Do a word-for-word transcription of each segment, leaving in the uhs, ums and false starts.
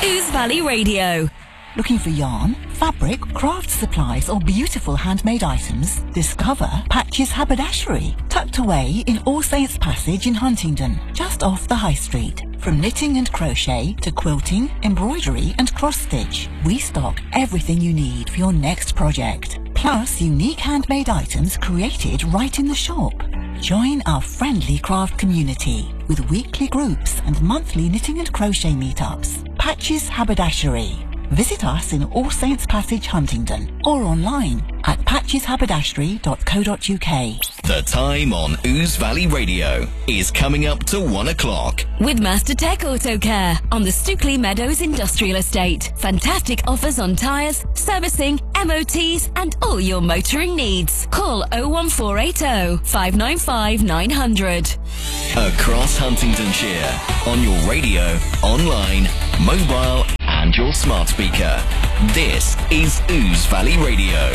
Ouse Valley Radio. Looking for yarn, fabric, craft supplies or beautiful handmade items? Discover Patches Haberdashery, tucked away in All Saints Passage in Huntingdon, just off the High Street. From knitting and crochet to quilting, embroidery and cross-stitch, we stock everything you need for your next project. Plus unique handmade items created right in the shop. Join our friendly craft community with weekly groups and monthly knitting and crochet meetups. Patches Haberdashery. Visit us in All Saints Passage, Huntingdon, or online at patches haberdashery dot co dot uk. The time on Ouse Valley Radio is coming up to one o'clock. With Master Tech Auto Care on the Stookley Meadows Industrial Estate. Fantastic offers on tyres, servicing, M O Ts and all your motoring needs. Call oh one four eight oh, five nine five, nine hundred. Across Huntingdonshire, on your radio, online, mobile and your smart speaker. This is Ouse Valley Radio.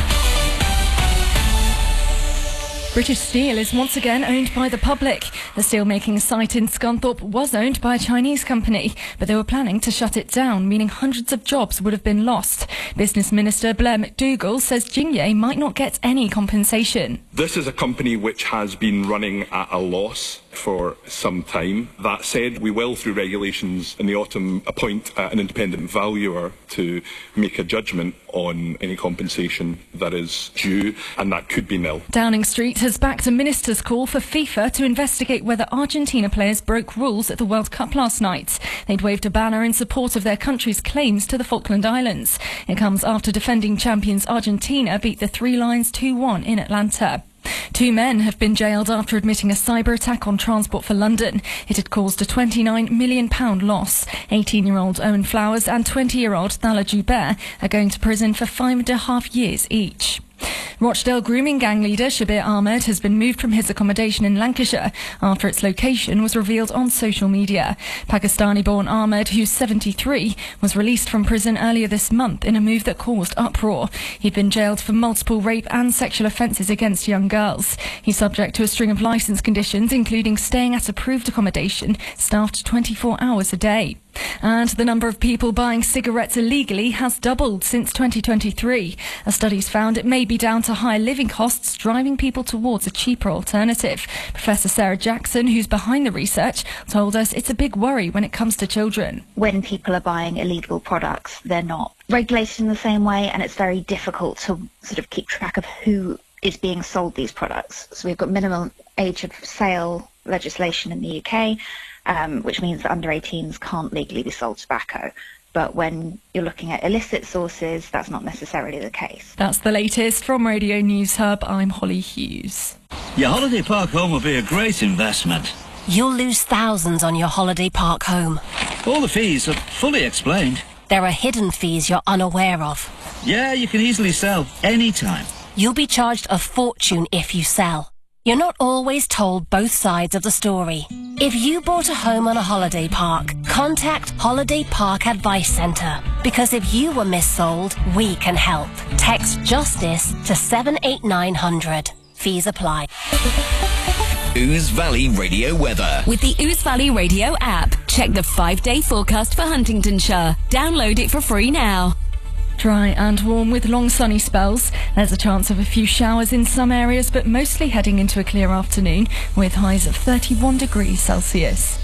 British Steel is once again owned by the public. The steelmaking site in Scunthorpe was owned by a Chinese company, but they were planning to shut it down, meaning hundreds of jobs would have been lost. Business Minister Blair McDougall says Jingye might not get any compensation. This is a company which has been running at a loss for some time. That said, we will, through regulations in the autumn, appoint uh, an independent valuer to make a judgment on any compensation that is due, and that could be nil. Downing Street has backed a minister's call for FIFA to investigate whether Argentina players broke rules at the World Cup last night. They'd waved a banner in support of their country's claims to the Falkland Islands. It comes after defending champions Argentina beat the Three Lions two one in Atlanta. Two men have been jailed after admitting a cyber attack on Transport for London. It had caused a twenty-nine million pounds loss. eighteen-year-old Owen Flowers and twenty-year-old Thala Joubert are going to prison for five and a half years each. Rochdale grooming gang leader Shabir Ahmed has been moved from his accommodation in Lancashire after its location was revealed on social media. Pakistani-born Ahmed, who's seventy-three, was released from prison earlier this month in a move that caused uproar. He'd been jailed for multiple rape and sexual offences against young girls. He's subject to a string of licence conditions, including staying at approved accommodation, staffed twenty-four hours a day. And the number of people buying cigarettes illegally has doubled since twenty twenty-three. A study's found it may be down to higher living costs driving people towards a cheaper alternative. Professor Sarah Jackson, who's behind the research, told us it's a big worry when it comes to children. When people are buying illegal products, they're not regulated in the same way, and it's very difficult to sort of keep track of who is being sold these products. So we've got minimum age of sale legislation in the U K, Um, which means that under eighteens can't legally be sold tobacco. But when you're looking at illicit sources, that's not necessarily the case. That's the latest from Radio News Hub. I'm Holly Hughes. Your holiday park home will be a great investment. You'll lose thousands on your holiday park home. All the fees are fully explained. There are hidden fees you're unaware of. Yeah, you can easily sell any time. You'll be charged a fortune if you sell. You're not always told both sides of the story. If you bought a home on a holiday park, contact Holiday Park Advice Centre. Because if you were missold, we can help. Text JUSTICE to seven eight nine hundred. Fees apply. Ouse Valley Radio weather. With the Ouse Valley Radio app, check the five-day forecast for Huntingdonshire. Download it for free now. Dry and warm with long sunny spells. There's a chance of a few showers in some areas, but mostly heading into a clear afternoon with highs of thirty-one degrees Celsius.